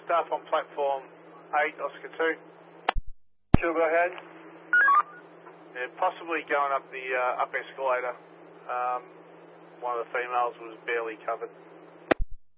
staff on platform 8, Oscar 2. Sure, go ahead. Yeah, possibly going up the up escalator. One of the females was barely covered.